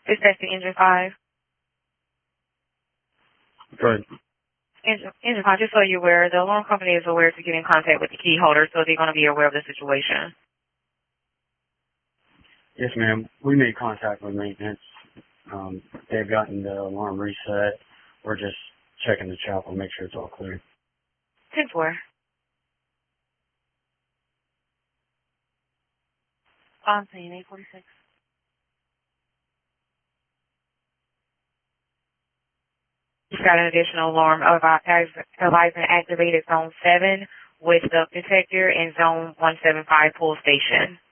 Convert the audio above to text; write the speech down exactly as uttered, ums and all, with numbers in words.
Dispatch to Engine five. Good. Engine, Engine five, just so you're aware, the alarm company is aware to get in contact with the key holder, so they're going to be aware of the situation. Yes, ma'am. We made contact with maintenance. Um, they've gotten the alarm reset. We're just checking the chapel, make sure it's all clear. ten four. On scene, eight forty-six. You've got an additional alarm of advising activated zone seven with the detector in zone one seven five pull station.